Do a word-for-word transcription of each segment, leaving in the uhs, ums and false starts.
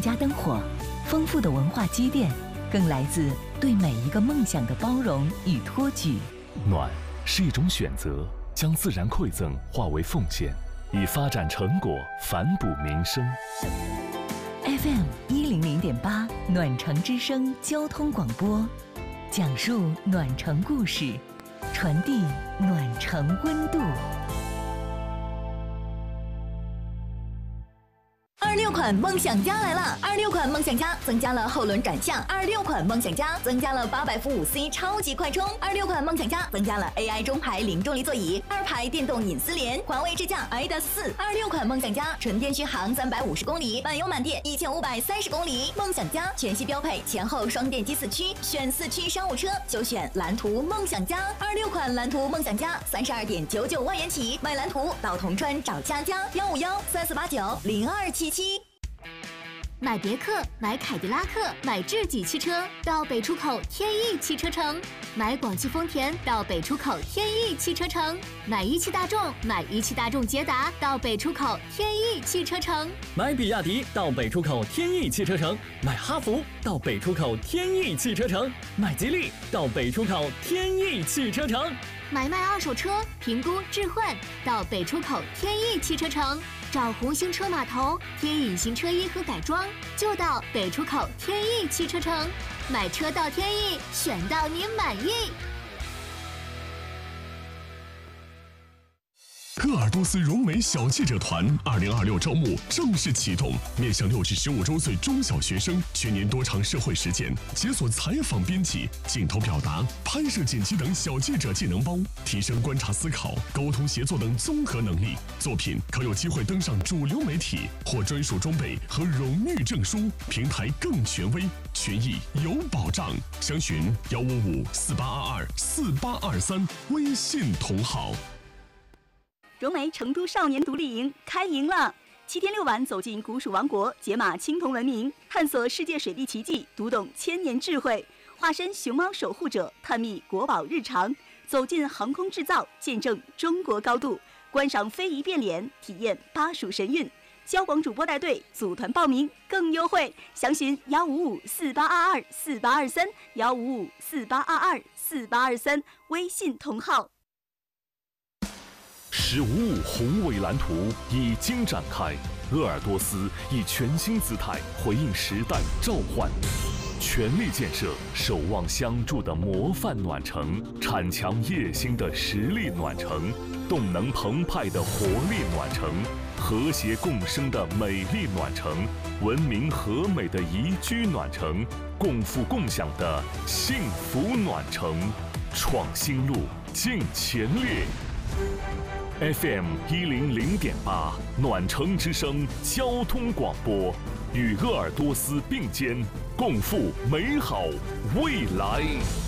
家灯火，丰富的文化积淀，更来自对每一个梦想的包容与托举。 暖是一种选择，将自然馈赠化为奉献，以发展成果反哺民生。 F M 一零零点八暖城之声交通广播，讲述暖城故事，传递暖城温度。 二六款梦想家来了！二六款梦想家增加了后轮转向，二六款梦想家增加了八百伏五 C 超级快充，二六款梦想家增加了 A I 中排零重力座椅，二排电动隐私联，环卫智驾 I D A S 四。二六款梦想家纯电续航三百五十公里，满油满电一千五百三十公里。梦想家全系标配前后双电机四驱，选四驱商务车就选蓝图梦想家。二六款蓝图梦想家三十二点九九万元起，买蓝图到铜川找佳佳，幺五幺三四八九零二七七。 买别克，买凯迪拉克，买智己汽车到北出口天翼汽车城；买广汽丰田到北出口天翼汽车城；买一汽大众，买一汽大众捷达到北出口天翼汽车城； 买比亚迪到北出口天翼汽车城；买哈弗到北出口天翼汽车城；买吉利到北出口天翼汽车城； 买卖二手车，评估置换到北出口天翼汽车城。找红星车码头贴隐形车衣和改装，就到北出口天翼汽车城。买车到天翼，选到您满意。 鄂尔多斯融美小记者团二零二六招募正式启动，面向六至十五周岁中小学生，全年多场社会实践，解锁采访编辑、镜头表达、拍摄剪辑等小记者技能包，提升观察思考、沟通协作等综合能力。作品可有机会登上主流媒体，获专属装备和荣誉证书，平台更权威，权益有保障。详询幺五五四八二二四八二三，微信同号。 融媒成都少年独立营开营了！七天六晚走进古蜀王国，解码青铜文明，探索世界水利奇迹，读懂千年智慧，化身熊猫守护者，探秘国宝日常，走进航空制造，见证中国高度，观赏非遗变脸，体验巴蜀神韵。交广主播带队，组团报名更优惠，详询幺五五四八二二四八二三幺五五四八二二四八二三，微信同号。 十五五宏伟蓝图已经展开，鄂尔多斯以全新姿态回应时代召唤，全力建设守望相助的模范暖城，铲强业兴的实力暖城，动能澎湃的活力暖城，和谐共生的美丽暖城，文明和美的宜居暖城，共富共享的幸福暖城，创新路，进前列。F M 一零零点八暖城之声交通广播，与鄂尔多斯并肩，共赴美好未来。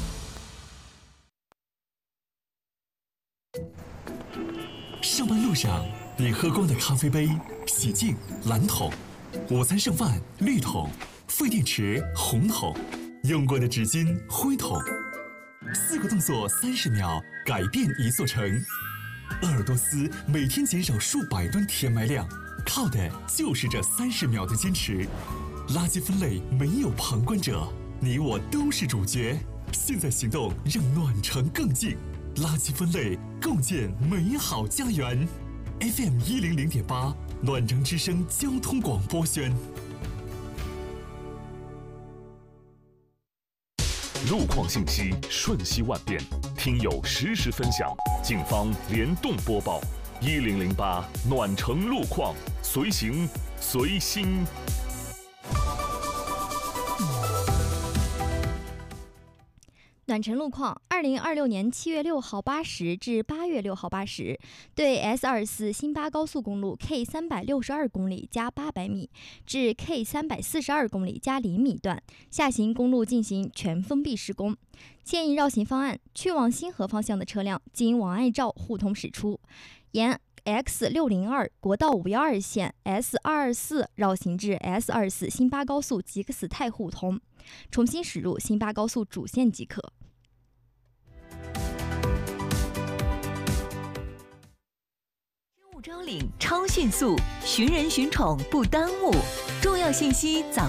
上班路上，你喝光的咖啡杯、洗净蓝桶，午餐剩饭绿桶，废电池红桶，用过的纸巾灰桶。四个动作三十秒，改变一座城。鄂尔多斯每天减少数百吨填埋量，靠的就是这三十秒的坚持。垃圾分类没有旁观者，你我都是主角。现在行动，让暖城更近。垃圾分类，共建美好家园。F M 一零零点八暖城之声交通广播宣。 路况信息瞬息万变，听友实时分享，警方联动播报。一零零八暖城路况，随行随心。 暖城路况：二零二六年七月六号八时至八月六号八时，对 S 二十四新巴高速公路 K 三百六十二公里加八百米至 K 三百四十二公里加零米段下行公路进行全封闭施工。建议绕行方案：去往新河方向的车辆经王爱召互通驶出，沿 X 六零二 国道五一二线 S 二二四绕行至 S 二十四新巴高速吉克斯泰互通，重新驶入新巴高速主线即可。 招领超迅速，寻人寻宠不耽误，重要信息早